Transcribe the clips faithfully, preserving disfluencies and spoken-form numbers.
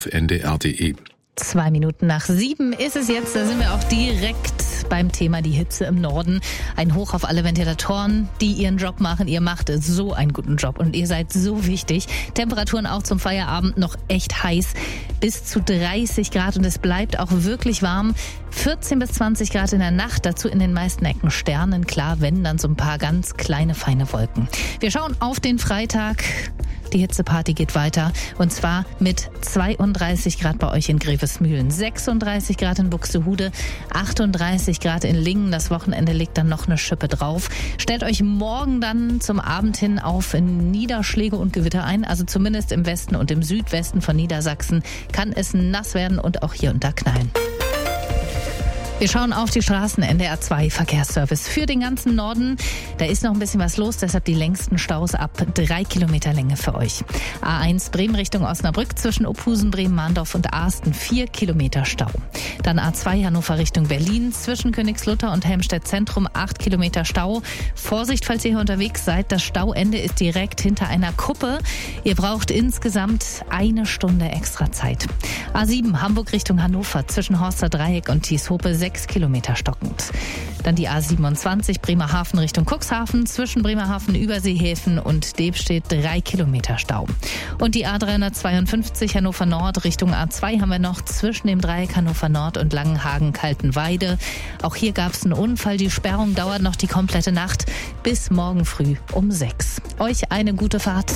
N D R punkt D E. Zwei Minuten nach sieben ist es jetzt. Da sind wir auch direkt beim Thema die Hitze im Norden. Ein Hoch auf alle Ventilatoren, die ihren Job machen. Ihr macht so einen guten Job und ihr seid so wichtig. Temperaturen auch zum Feierabend noch echt heiß. Bis zu dreißig Grad und es bleibt auch wirklich warm. vierzehn bis zwanzig Grad in der Nacht. Dazu in den meisten Ecken Sternen. Klar, wenn dann so ein paar ganz kleine, feine Wolken. Wir schauen auf den Freitag. Die Hitzeparty geht weiter und zwar mit zweiunddreißig Grad bei euch in Grevesmühlen, sechsunddreißig Grad in Buxtehude, achtunddreißig Grad in Lingen. Das Wochenende legt dann noch eine Schippe drauf. Stellt euch morgen dann zum Abend hin auf Niederschläge und Gewitter ein. Also zumindest im Westen und im Südwesten von Niedersachsen kann es nass werden und auch hier und da knallen. Wir schauen auf die Straßen. N D R zwei Verkehrsservice für den ganzen Norden. Da ist noch ein bisschen was los, deshalb die längsten Staus ab drei Kilometer Länge für euch. A eins Bremen Richtung Osnabrück zwischen Ophusen, Bremen, Mahndorf und Asten vier Kilometer Stau. Dann A zwei Hannover Richtung Berlin zwischen Königslutter und Helmstedt Zentrum acht Kilometer Stau. Vorsicht, falls ihr hier unterwegs seid, das Stauende ist direkt hinter einer Kuppe. Ihr braucht insgesamt eine Stunde extra Zeit. A sieben Hamburg Richtung Hannover zwischen Horster Dreieck und Thieshope sechs Kilometer stockend. Dann die A siebenundzwanzig Bremerhaven Richtung Cuxhaven zwischen Bremerhaven, Überseehäfen und Debstedt drei Kilometer Stau. Und die A dreihundertzweiundfünfzig Hannover Nord Richtung A zwei haben wir noch zwischen dem Dreieck Hannover Nord und Langenhagen-Kaltenweide. Auch hier gab es einen Unfall. Die Sperrung dauert noch die komplette Nacht bis morgen früh um sechs. Euch eine gute Fahrt.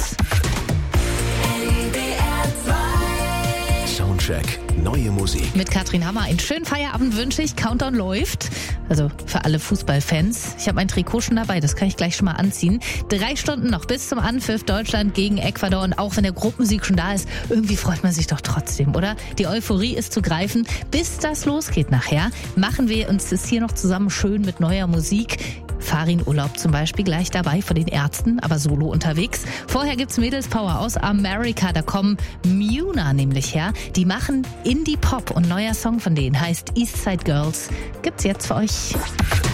Soundcheck. Neue Musik. Mit Katrin Hammer. Einen schönen Feierabend wünsche ich. Countdown läuft. Also für alle Fußballfans. Ich habe mein Trikot schon dabei. Das kann ich gleich schon mal anziehen. Drei Stunden noch bis zum Anpfiff. Deutschland gegen Ecuador. Und auch wenn der Gruppensieg schon da ist, irgendwie freut man sich doch trotzdem, oder? Die Euphorie ist zu greifen. Bis das losgeht nachher, machen wir uns das hier noch zusammen schön mit neuer Musik. Farin Urlaub zum Beispiel gleich dabei von den Ärzten, aber solo unterwegs. Vorher gibt's Mädels Power aus Amerika, da kommen Muna nämlich her. Die machen Indie-Pop und neuer Song von denen heißt Eastside Girls. Gibt's jetzt für euch.